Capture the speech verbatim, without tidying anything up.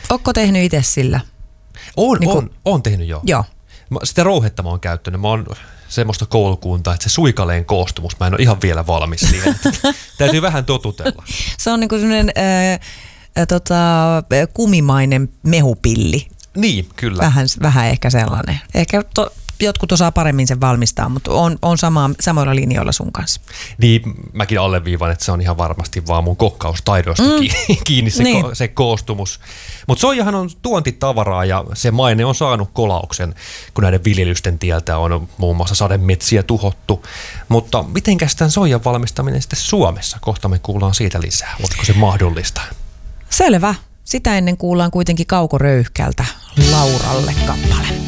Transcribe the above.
Ootko tehnyt itse sillä? On, niin on, on tehnyt jo. Joo. Mä, sitä rouhetta mä oon käyttänyt. Mä oon semmoista koulukuntaa, että se suikaleen koostumus, mä en ole ihan vielä valmis siihen. Täytyy vähän totutella. Se on niin kuin semmoinen äh, tota, kumimainen mehupilli. Niin, kyllä. Vähän, vähän ehkä sellainen. Ehkä to, jotkut osaa paremmin sen valmistaa, mutta on, on sama, samoilla linjoilla sun kanssa. Niin, mäkin alleviivan, että se on ihan varmasti vaan mun kokkaustaidosta mm. kiinni se, niin. ko, se koostumus. Mutta soijahan on tuontitavaraa ja se maine on saanut kolauksen, kun näiden viljelysten tieltä on muun muassa sademetsiä tuhottu. Mutta mitenkäs tämän soijan valmistaminen sitten Suomessa? Kohta me kuullaan siitä lisää. Olisiko se mahdollista? Selvä. Sitä ennen kuullaan kuitenkin Kauko Röyhkältä Lauralle kappale.